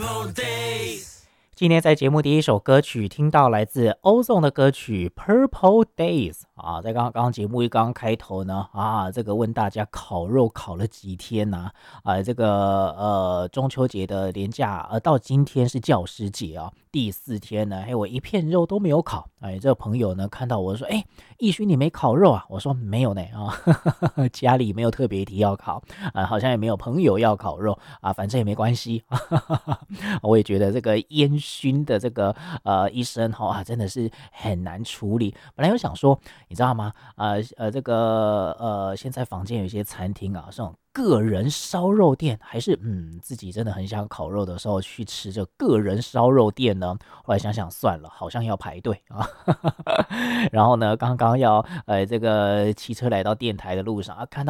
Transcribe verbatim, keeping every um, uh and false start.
今天在节目第一首歌曲听到来自 Ozone 的歌曲 Purple Days 啊，在刚刚刚节目一刚刚开头呢啊，这个问大家烤肉烤了几天呢、啊？啊，这个呃中秋节的连假呃到今天是教师节啊，第四天呢，嘿我一片肉都没有烤。哎，这个朋友呢看到我说，哎，义勋你没烤肉啊？我说没有呢啊，家里没有特别提要烤啊，好像也没有朋友要烤肉啊，反正也没关系。我也觉得这个烟熏的这个呃一生哈、啊，真的是很难处理。本来有想说，你知道吗？呃呃，这个呃，现在房间有一些餐厅啊，这种个人烧肉店，还是嗯自己真的很想烤肉的时候去吃这个人烧肉店呢？后来想想算了，好像要排队啊。然后呢，刚刚要呃这个骑车来到电台的路上啊，看到。